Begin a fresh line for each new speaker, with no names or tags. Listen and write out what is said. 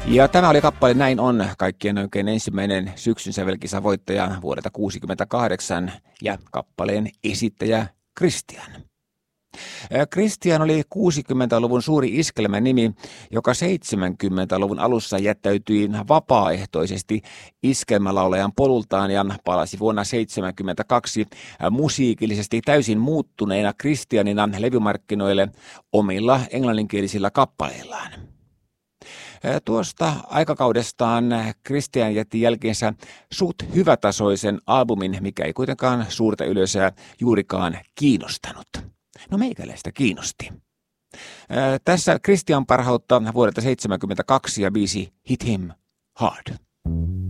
Ja tämä oli kappale Näin on, kaikkien oikein ensimmäinen syksyn sävelkisän voittaja vuodelta 1968 ja kappaleen esittäjä Christian. Christian oli 60-luvun suuri iskelmänimi, joka 70-luvun alussa jättäytyi vapaaehtoisesti iskelmälaulajan polultaan ja palasi vuonna 1972 musiikillisesti täysin muuttuneena Christianina levymarkkinoille omilla englanninkielisillä kappaleillaan. Tuosta aikakaudestaan Christian jätti jälkeensä suht hyvätasoisen albumin, mikä ei kuitenkaan suurta yleisöä juurikaan kiinnostanut. No meikäläistä kiinnosti. Tässä Christian parhautta vuodelta 1972 ja biisi Hit Him Hard.